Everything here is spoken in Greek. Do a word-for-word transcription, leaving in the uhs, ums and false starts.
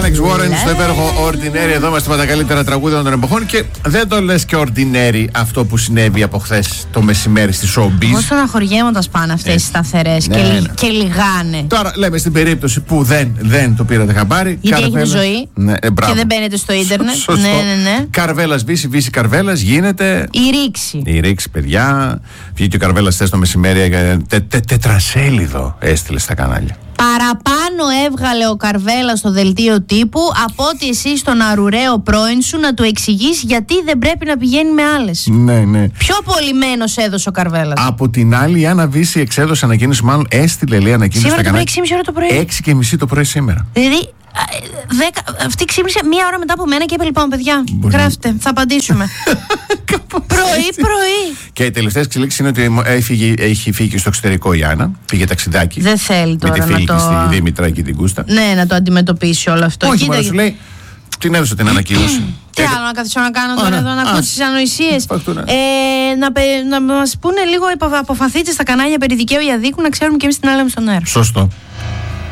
Alex Warren στο υπέροχο Ordinary. Εδώ είμαστε με τα καλύτερα τραγούδια των εποχών. Και δεν το λες και Ordinary αυτό που συνέβη από χθες το μεσημέρι στη Showbiz. Εγώ στεναχωριέμαι όταν πάνε αυτές οι σταθερές ναι, και, ναι. και λιγάνε. Τώρα λέμε στην περίπτωση που δεν, δεν το πήρατε χαμπάρι. Γιατί Καρβέλας, έχει ζωή ναι, ε, και δεν μπαίνετε στο ίντερνετ. Σωστό. Ναι, ναι, ναι. Καρβέλας βύση, βύση Καρβέλας γίνεται. Η ρήξη. Η ρήξη, παιδιά. Βγήκε ο Καρβέλας χθες το μεσημέρι. Τε, τε, τετρασέλιδο έστειλε στα κανάλια. Παραπάνω έβγαλε ο Καρβέλας στο δελτίο τύπου από ότι εσύ στον αρουραίο πρώην σου να του εξηγείς γιατί δεν πρέπει να πηγαίνει με άλλες. Ναι, ναι. Πιο πολύ μένος έδωσε ο Καρβέλας. Από την άλλη, η Άννα Βύση εξέδωσε ανακοίνωση, μάλλον έστειλε λέει ανακοίνωση. Σήμερα στα το πρωί, κανάλια. έξι και μισή ώρα το πρωί. έξι και μισή το πρωί σήμερα. Δηλαδή, δέκα, αυτή ξύπνησε μία ώρα μετά από μένα και είπε: λοιπόν, παιδιά, Μπορεί. γράφτε, θα απαντήσουμε. Πρωί, πρωί. Και η τελευταία εξελίξη είναι ότι έφυγε, έχει φύγει στο εξωτερικό η Άννα. Πήγε ταξιδάκι. Δεν θέλει τώρα με τη φίλη να της, το. τη Δήμητρα και την Κούστα. Ναι, να το αντιμετωπίσει όλο αυτό. Όχι, Κοίτα, μόνο σου λέει. Την έδωσε την ανακοίνωση. τι άλλο να καθίσω να κάνω τώρα Άρα, εδώ, να α, ακούω τις ανοησίες. φακτούρα. Ε, να, πε- να μας πούνε λίγο, αποφαθείτε στα κανάλια περί δικαίου ή αδίκου, να ξέρουμε και εμείς την άλλη στον αέρα. Σωστό.